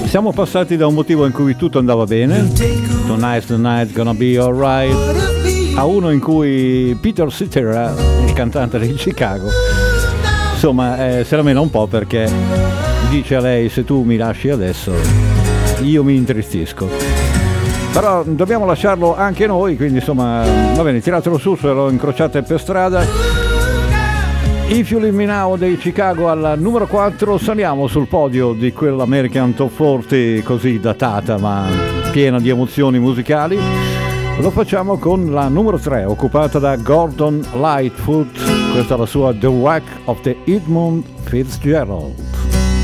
Siamo passati da un motivo in cui tutto andava bene, Tonight's the night gonna be alright, a uno in cui Peter Cetera, il cantante di Chicago, insomma se la mena un po' perché dice a lei: se tu mi lasci adesso io mi intristisco. Però dobbiamo lasciarlo anche noi, quindi insomma va bene, tiratelo su se lo incrociate per strada. If You Leave Me Now dei Chicago al numero 4, saliamo sul podio di quell'American Top 40 così datata ma piena di emozioni musicali. Lo facciamo con la numero 3, occupata da Gordon Lightfoot. Questa è la sua The Wreck of the Edmund Fitzgerald.